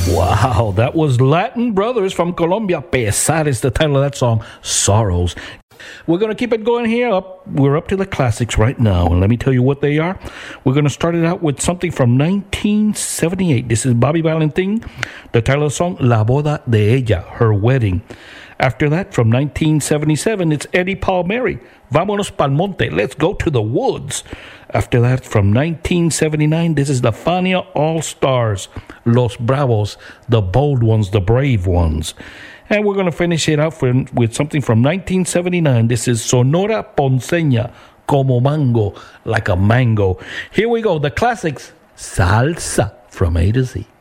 Wow, that was Latin Brothers from Colombia. Pesar is the title of that song, Sorrows. We're going to keep it going here. We're up to the classics right now, and let me tell you what they are. We're going to start it out with something from 1978. This is Bobby Valentin. The title of the song, La Boda de Ella, Her Wedding. After that, from 1977, it's Eddie Palmieri. Vámonos pa'l monte. Let's go to the woods. After that, from 1979, this is the Fania All-Stars. Los Bravos, the bold ones, the brave ones. And we're going to finish it out with something from 1979. This is Sonora Ponceña, Como Mango, like a mango. Here we go, the classics, Salsa from A to Z.